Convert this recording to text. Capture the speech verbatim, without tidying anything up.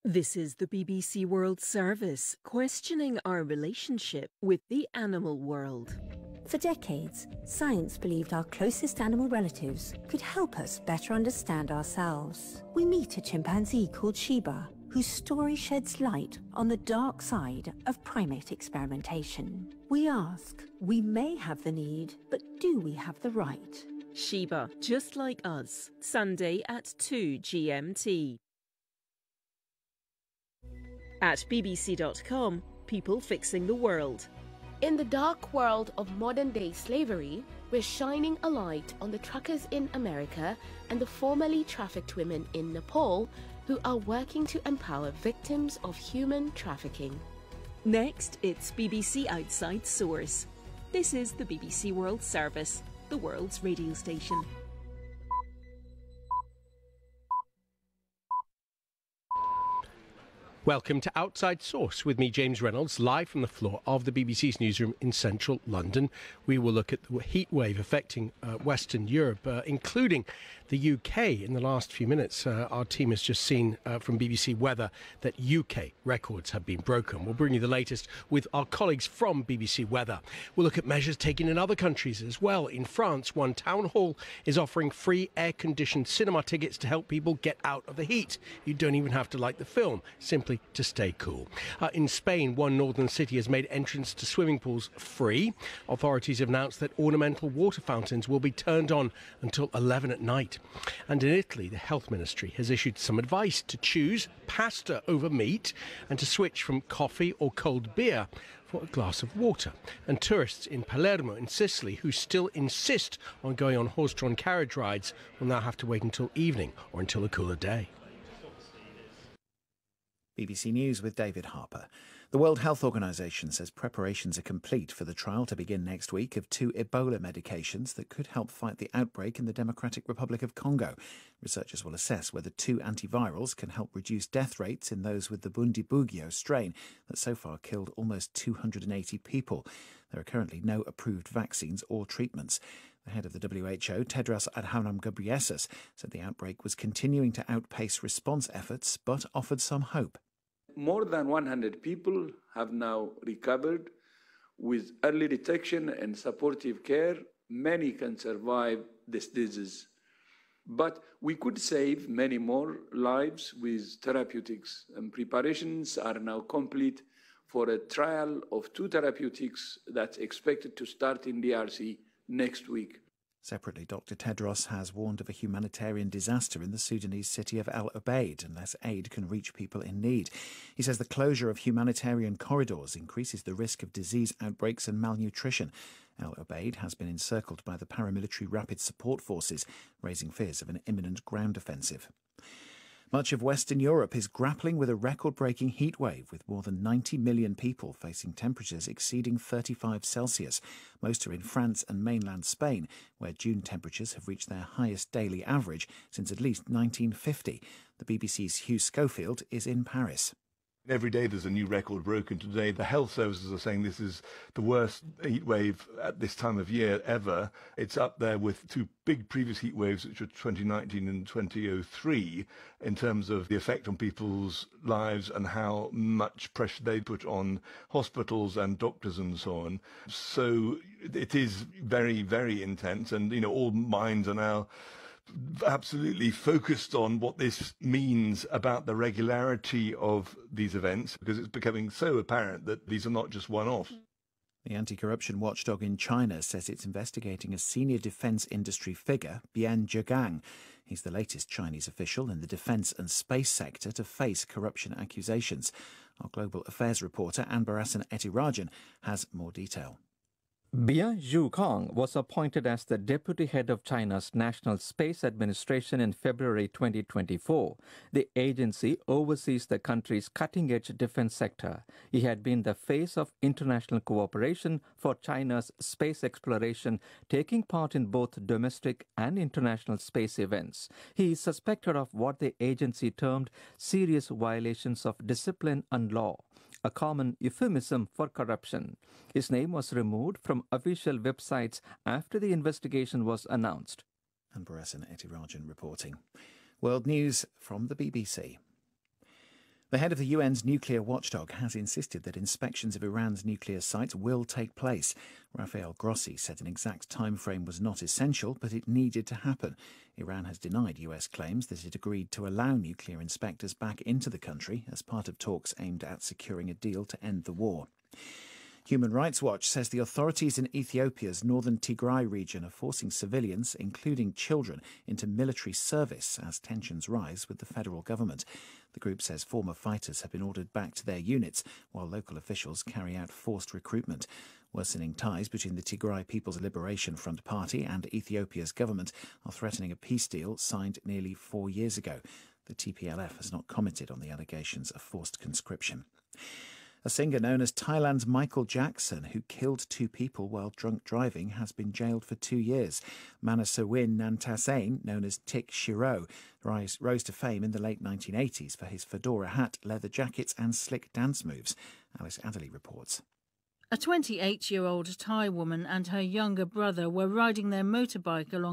This is the B B C World Service, questioning our relationship with the animal world. For decades, science believed our closest animal relatives could help us better understand ourselves. We meet a chimpanzee called Shiba, whose story sheds light on the dark side of primate experimentation. We ask, we may have the need, but do we have the right? Shiba, just like us, Sunday at two G M T. At B B C dot com, people fixing the world. In the dark world of modern-day slavery, we're shining a light on the truckers in America and the formerly trafficked women in Nepal who are working to empower victims of human trafficking. Next, it's B B C Outside Source. This is the B B C World Service, the world's radio station. Welcome to Outside Source with me, James Reynolds, live from the floor of the B B C's newsroom in central London. We will look at the heat wave affecting uh, Western Europe, uh, including the U K. In the last few minutes, uh, our team has just seen uh, from B B C Weather that U K records have been broken. We'll bring you the latest with our colleagues from B B C Weather. We'll look at measures taken in other countries as well. In France, one town hall is offering free air-conditioned cinema tickets to help people get out of the heat. You don't even have to like the film, simply to stay cool. Uh, in Spain, one northern city has made entrance to swimming pools free. Authorities have announced that ornamental water fountains will be turned on until eleven at night. And in Italy, the health ministry has issued some advice to choose pasta over meat and to switch from coffee or cold beer for a glass of water. And tourists in Palermo in Sicily who still insist on going on horse-drawn carriage rides will now have to wait until evening or until a cooler day. B B C News with David Harper. The World Health Organization says preparations are complete for the trial to begin next week of two Ebola medications that could help fight the outbreak in the Democratic Republic of Congo. Researchers will assess whether two antivirals can help reduce death rates in those with the Bundibugyo strain that so far killed almost two hundred eighty people. There are currently no approved vaccines or treatments. The head of the W H O, Tedros Adhanom Ghebreyesus, said the outbreak was continuing to outpace response efforts, but offered some hope. More than one hundred people have now recovered. With early detection and supportive care, many can survive this disease. But we could save many more lives with therapeutics, and preparations are now complete for a trial of two therapeutics that's expected to start in D R C next week. Separately, Doctor Tedros has warned of a humanitarian disaster in the Sudanese city of El Obeid unless aid can reach people in need. He says the closure of humanitarian corridors increases the risk of disease outbreaks and malnutrition. El Obeid has been encircled by the paramilitary Rapid Support Forces, raising fears of an imminent ground offensive. Much of Western Europe is grappling with a record-breaking heatwave, with more than ninety million people facing temperatures exceeding thirty-five Celsius. Most are in France and mainland Spain, where June temperatures have reached their highest daily average since at least nineteen fifty. The B B C's Hugh Schofield is in Paris. Every day there's a new record broken. Today the health services are saying this is the worst heat wave at this time of year ever. It's up there with two big previous heat waves, which were twenty nineteen and two thousand three, in terms of the effect on people's lives and how much pressure they put on hospitals and doctors and so on. So it is very, very intense, and you know all minds are now absolutely focused on what this means about the regularity of these events, because it's becoming so apparent that these are not just one-offs. The anti-corruption watchdog in China says it's investigating a senior defence industry figure, Bian Zhegang. He's the latest Chinese official in the defence and space sector to face corruption accusations. Our global affairs reporter, Anbarasan Etirajan, has more detail. Bian Zhegang was appointed as the deputy head of China's National Space Administration in February twenty twenty-four. The agency oversees the country's cutting-edge defense sector. He had been the face of international cooperation for China's space exploration, taking part in both domestic and international space events. He is suspected of what the agency termed serious violations of discipline and law, a common euphemism for corruption. His name was removed from official websites after the investigation was announced. Anbarasan Etirajan reporting. World News from the B B C. The head of the U N's nuclear watchdog has insisted that inspections of Iran's nuclear sites will take place. Rafael Grossi said an exact time frame was not essential, but it needed to happen. Iran has denied U S claims that it agreed to allow nuclear inspectors back into the country as part of talks aimed at securing a deal to end the war. Human Rights Watch says the authorities in Ethiopia's northern Tigray region are forcing civilians, including children, into military service as tensions rise with the federal government. The group says former fighters have been ordered back to their units, while local officials carry out forced recruitment. Worsening ties between the Tigray People's Liberation Front Party and Ethiopia's government are threatening a peace deal signed nearly four years ago. The T P L F has not commented on the allegations of forced conscription. A singer known as Thailand's Michael Jackson, who killed two people while drunk driving, has been jailed for two years. Manasawin Nantasain, known as Tik Shiro, rise, rose to fame in the late nineteen eighties for his fedora hat, leather jackets and slick dance moves. Alice Adderley reports. A twenty-eight-year-old Thai woman and her younger brother were riding their motorbike along